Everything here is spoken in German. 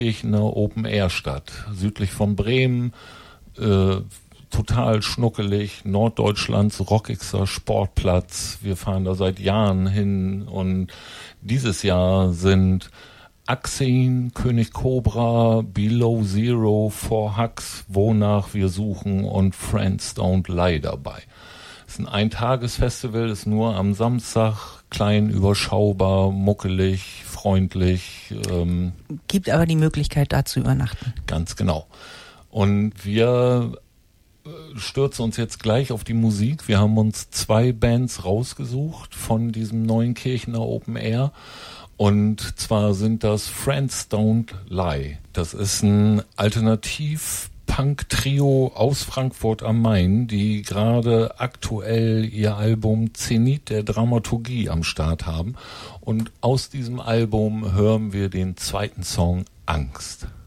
Kirchener Open Air statt, südlich von Bremen, total schnuckelig, Norddeutschlands rockigster Sportplatz. Wir fahren da seit Jahren hin und dieses Jahr sind Axin, König Cobra, Below Zero, Four Hucks, Wonach wir suchen und Friends Don't Lie dabei. Es ist ein Eintagesfestival, ist nur am Samstag, klein, überschaubar, muckelig, freundlich. Gibt aber die Möglichkeit, da zu übernachten. Ganz genau. Und wir stürzen uns jetzt gleich auf die Musik. Wir haben uns 2 Bands rausgesucht von diesem neuen Kirchener Open Air. Und zwar sind das Friends Don't Lie. Das ist ein Alternativ-Punk-Trio aus Frankfurt am Main, die gerade aktuell ihr Album Zenit der Dramaturgie am Start haben. Und aus diesem Album hören wir den zweiten Song Angst.